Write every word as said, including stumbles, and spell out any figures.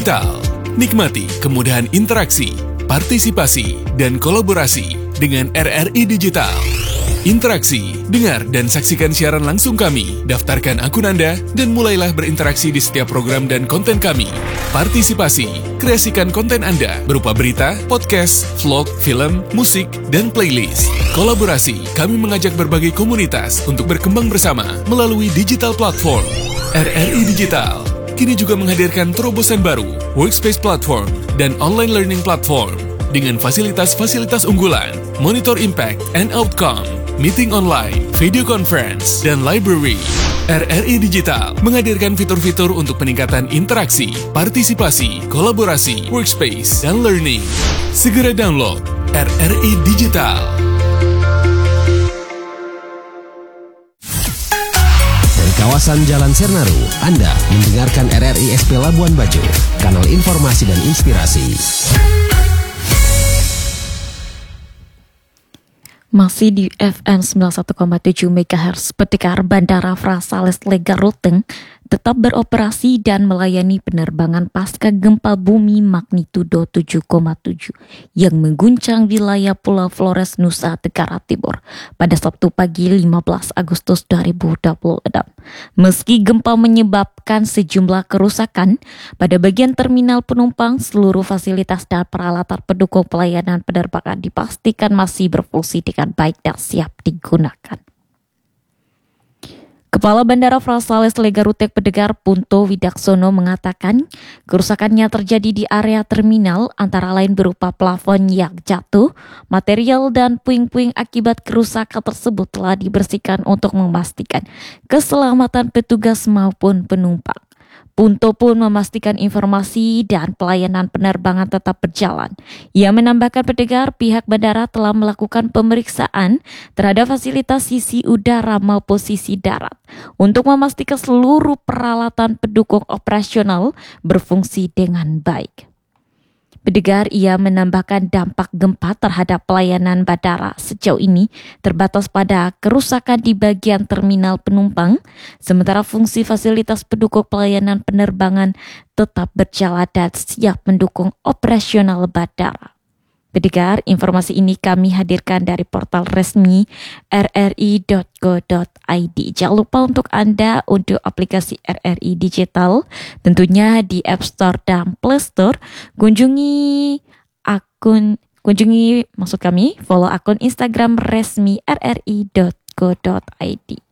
Digital. Nikmati kemudahan interaksi, partisipasi, dan kolaborasi dengan R R I Digital. Interaksi, dengar dan saksikan siaran langsung kami, daftarkan akun Anda, dan mulailah berinteraksi di setiap program dan konten kami. Partisipasi, kreasikan konten Anda berupa berita, podcast, vlog, film, musik, dan playlist. Kolaborasi, kami mengajak berbagai komunitas untuk berkembang bersama melalui digital platform. R R I Digital kini juga menghadirkan terobosan baru, workspace platform, dan online learning platform dengan fasilitas-fasilitas unggulan, monitor impact and outcome, meeting online, video conference, dan library. R R I Digital menghadirkan fitur-fitur untuk peningkatan interaksi, partisipasi, kolaborasi, workspace, dan learning. Segera download R R I Digital. Dari kawasan Jalan Sernaru, Anda mendengarkan R R I S P Labuan Bajo, kanal informasi dan inspirasi. Masih di F M sembilan puluh satu koma tujuh megahertz, Pendengar, Bandara Frasales Lega Ruteng tetap beroperasi dan melayani penerbangan pasca gempa bumi magnitudo tujuh koma tujuh yang mengguncang wilayah Pulau Flores, Nusa Tenggara Timur pada Sabtu pagi lima belas Agustus dua ribu dua puluh enam. Meski gempa menyebabkan sejumlah kerusakan pada bagian terminal penumpang, seluruh fasilitas dan peralatan pendukung pelayanan penerbangan dipastikan masih berfungsi dengan baik dan siap digunakan. Kepala Bandara Frasales Lega Ruteng Pendengar Punto Widaksono mengatakan kerusakannya terjadi di area terminal antara lain berupa plafon yang jatuh, material dan puing-puing. Akibat kerusakan tersebut telah dibersihkan untuk memastikan keselamatan petugas maupun penumpang. Punto pun memastikan informasi dan pelayanan penerbangan tetap berjalan. Ia menambahkan pendengar pihak bandara telah melakukan pemeriksaan terhadap fasilitas sisi udara maupun sisi darat untuk memastikan seluruh peralatan pendukung operasional berfungsi dengan baik. Pendengar, ia menambahkan dampak gempa terhadap pelayanan bandara sejauh ini terbatas pada kerusakan di bagian terminal penumpang, sementara fungsi fasilitas pendukung pelayanan penerbangan tetap berjalan dan siap mendukung operasional bandara. Pendengar, informasi ini kami hadirkan dari portal resmi r r i dot go dot i d. Jangan lupa untuk Anda untuk aplikasi R R I Digital, tentunya di App Store dan Play Store. Kunjungi akun, kunjungi maksud kami, follow akun Instagram resmi r r i dot go dot i d.